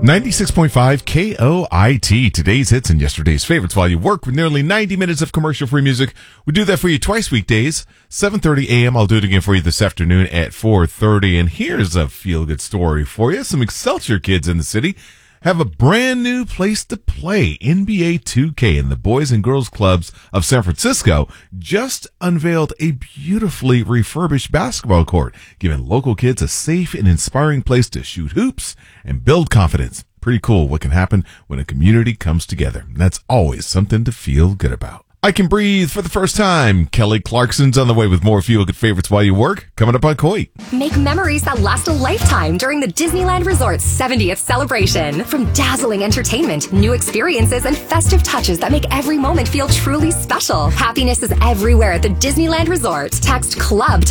96.5 KOIT, today's hits and yesterday's favorites while you work with nearly 90 minutes of commercial-free music. We do that for you twice weekdays, 7:30 a.m. I'll do it again for you this afternoon at 4:30. And here's a feel-good story for you. Some Excelsior kids in the city have a brand new place to play. NBA 2K and the Boys and Girls Clubs of San Francisco just unveiled a beautifully refurbished basketball court, giving local kids a safe and inspiring place to shoot hoops and build confidence. Pretty cool what can happen when a community comes together. That's always something to feel good about. I Can Breathe for the first time. Kelly Clarkson's on the way with more feel-good favorites while you work. Coming up on Koi. Make memories that last a lifetime during the Disneyland Resort's 70th celebration. From dazzling entertainment, new experiences, and festive touches that make every moment feel truly special. Happiness is everywhere at the Disneyland Resort. Text CLUB to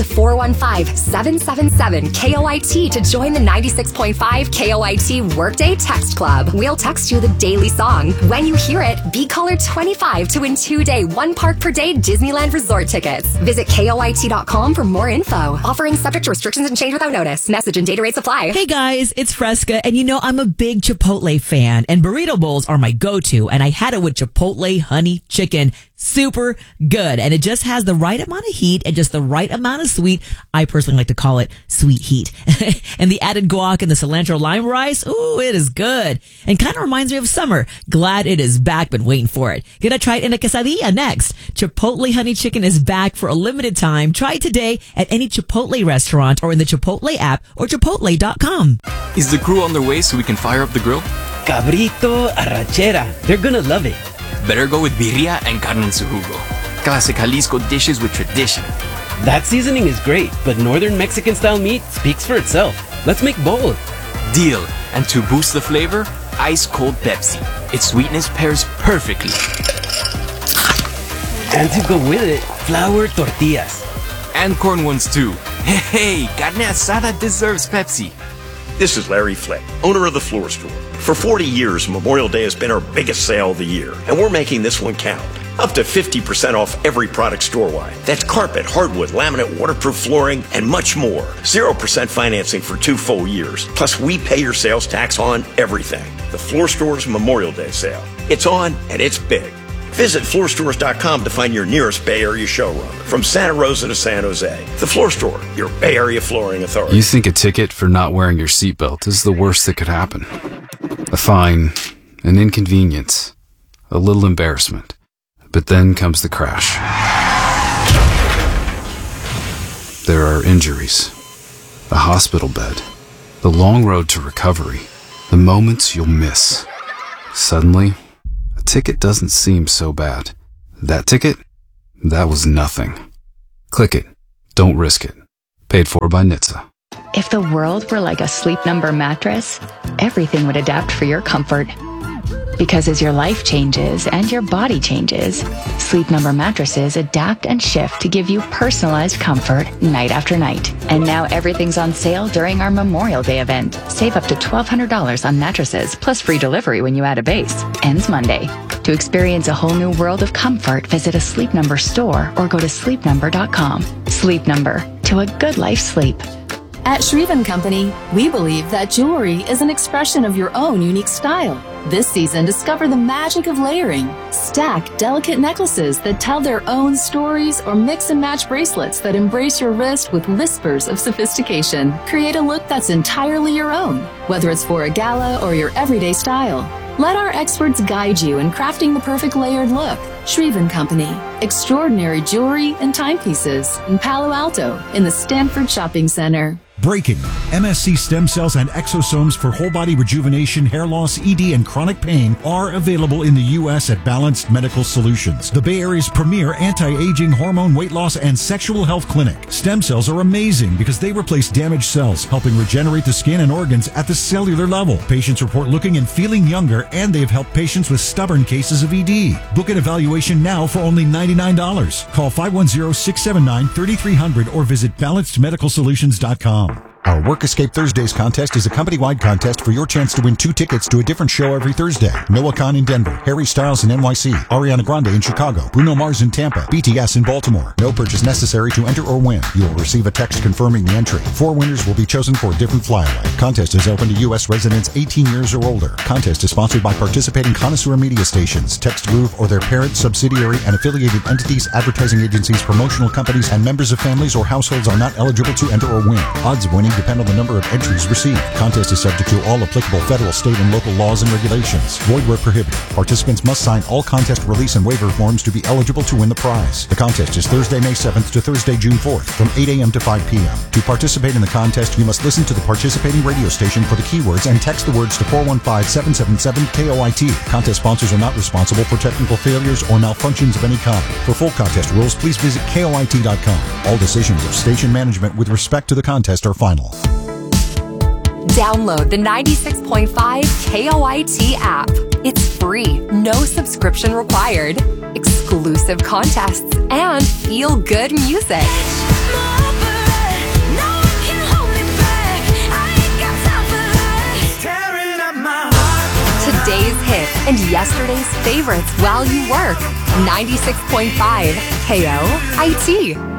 415-777-KOIT to join the 96.5 KOIT Workday Text Club. We'll text you the daily song. When you hear it, be caller 25 to win 2-day, 1 park per day Disneyland Resort tickets. Visit KOIT.com for more info. Offering subject to restrictions and change without notice. Message and data rates apply. Hey guys, it's Fresca, and you know I'm a big Chipotle fan, and burrito bowls are my go-to, and I had it with Chipotle honey chicken. Super good, and it just has the right amount of heat and just the right amount of sweet. I personally like to call it sweet heat. And the added guac and the cilantro lime rice, ooh, it is good. And kind of reminds me of summer. Glad it is back, been waiting for it. Gonna try it in a quesadilla next. Chipotle honey chicken is back for a limited time. Try it today at any Chipotle restaurant or in the Chipotle app or chipotle.com. Is the crew on their way so we can fire up the grill? Cabrito, arrachera. They're gonna love it. Better go with birria and carne en su jugo. Classic Jalisco dishes with tradition. That seasoning is great, but northern Mexican-style meat speaks for itself. Let's make both. Deal. And to boost the flavor, ice-cold Pepsi. Its sweetness pairs perfectly. And to go with it, flour tortillas. And corn ones too. Hey, carne asada deserves Pepsi. This is Larry Flick, owner of the Floor Store. For 40 years, Memorial Day has been our biggest sale of the year, and we're making this one count. Up to 50% off every product store-wide. That's carpet, hardwood, laminate, waterproof flooring, and much more. 0% financing for 2 full years. Plus, we pay your sales tax on everything. The Floor Store's Memorial Day sale. It's on, and it's big. Visit floorstores.com to find your nearest Bay Area showroom. From Santa Rosa to San Jose, the Floor Store, your Bay Area flooring authority. You think a ticket for not wearing your seatbelt is the worst that could happen. A fine, an inconvenience, a little embarrassment. But then comes the crash. There are injuries, a hospital bed, the long road to recovery, the moments you'll miss. Suddenly, a ticket doesn't seem so bad. That ticket? That was nothing. Click it. Don't risk it. Paid for by NHTSA. If the world were like a Sleep Number mattress, everything would adapt for your comfort. Because as your life changes and your body changes, Sleep Number mattresses adapt and shift to give you personalized comfort night after night. And now everything's on sale during our Memorial Day event. Save up to $1,200 on mattresses, plus free delivery when you add a base. Ends Monday. To experience a whole new world of comfort, visit a Sleep Number store or go to sleepnumber.com. Sleep Number. To a good life sleep. At Shreve & Company, we believe that jewelry is an expression of your own unique style. This season, discover the magic of layering. Stack delicate necklaces that tell their own stories or mix and match bracelets that embrace your wrist with whispers of sophistication. Create a look that's entirely your own, whether it's for a gala or your everyday style. Let our experts guide you in crafting the perfect layered look. Shreve & Company. Extraordinary jewelry and timepieces in Palo Alto in the Stanford Shopping Center. Breaking. MSC stem cells and exosomes for whole body rejuvenation, hair loss, ED, and chronic pain are available in the U.S. at Balanced Medical Solutions, the Bay Area's premier anti-aging, hormone, weight loss, and sexual health clinic. Stem cells are amazing because they replace damaged cells, helping regenerate the skin and organs at the cellular level. Patients report looking and feeling younger, and they've helped patients with stubborn cases of ED. Book an evaluation now for only $99. Call 510-679-3300 or visit balancedmedicalsolutions.com. Our Work Escape Thursdays contest is a company-wide contest for your chance to win 2 tickets to a different show every Thursday. Noah Khan in Denver, Harry Styles in NYC, Ariana Grande in Chicago, Bruno Mars in Tampa, BTS in Baltimore. No purchase necessary to enter or win. You will receive a text confirming the entry. 4 winners will be chosen for a different flyaway. Contest is open to U.S. residents 18 years or older. Contest is sponsored by participating connoisseur media stations, Text Groove or their parent, subsidiary, and affiliated entities, advertising agencies, promotional companies, and members of families or households are not eligible to enter or win. Odds of winning depend on the number of entries received. Contest is subject to all applicable federal, state, and local laws and regulations. Void where prohibited. Participants must sign all contest release and waiver forms to be eligible to win the prize. The contest is Thursday, May 7th to Thursday, June 4th from 8 a.m. to 5 p.m. To participate in the contest, you must listen to the participating radio station for the keywords and text the words to 415-777-KOIT. Contest sponsors are not responsible for technical failures or malfunctions of any kind. For full contest rules, please visit KOIT.com. All decisions of station management with respect to the contest are final. Download the 96.5 KOIT app. It's free, no subscription required. Exclusive contests and feel-good music. Today's hits and yesterday's favorites while you work. 96.5 KOIT.